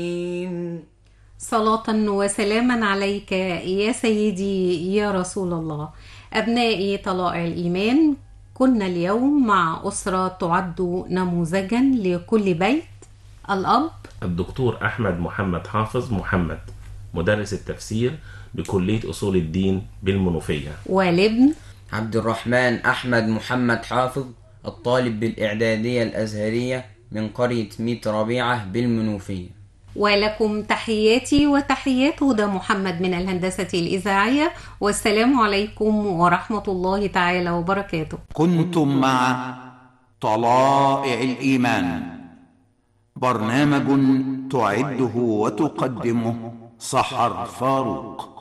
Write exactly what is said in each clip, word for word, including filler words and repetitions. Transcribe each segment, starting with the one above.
صلاة وسلاما عليك يا سيدي يا رسول الله. أبنائي طلائع الإيمان، كنا اليوم مع أسرة تعد نموذجا لكل بيت. الأب الدكتور أحمد محمد حافظ محمد، مدرس التفسير بكلية أصول الدين بالمنوفية. والابن عبد الرحمن أحمد محمد حافظ، الطالب بالإعدادية الأزهرية من قرية ميت ربيعة بالمنوفية. ولكم تحياتي وتحيات هدى محمد من الهندسة الإذاعية، والسلام عليكم ورحمة الله تعالى وبركاته. كنتم مع طلائع الإيمان، برنامج تعده وتقدمه سحر فاروق.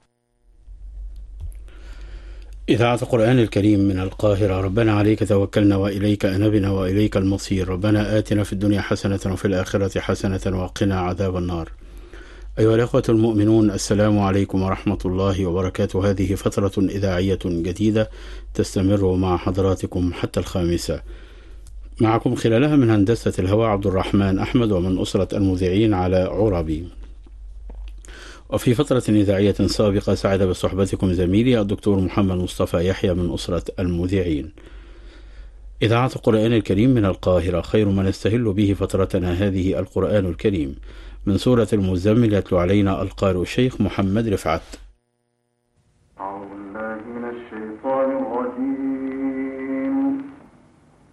إذاعة القرآن الكريم من القاهرة. ربنا عليك توكلنا وإليك أنبنا وإليك المصير. ربنا آتنا في الدنيا حسنة وفي الآخرة حسنة وقنا عذاب النار. أيها الأخوة المؤمنون، السلام عليكم ورحمة الله وبركاته. هذه فترة إذاعية جديدة تستمر مع حضراتكم حتى الخامسة. معكم خلالها من هندسة الهواء عبد الرحمن أحمد، ومن أسرة المذيعين على عربي. وفي فترة إذاعية سابقة سعد بصحبتكم زميلي الدكتور محمد مصطفى يحيى من أسرة المذيعين. إذاعة القرآن الكريم من القاهرة، خير ما نستهل به فترتنا هذه القرآن الكريم. من سورة المزمل يتلو علينا القارئ الشيخ محمد رفعت. أعوذ بالله من الشيطان الرجيم.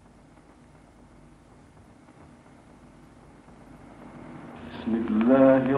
بسم الله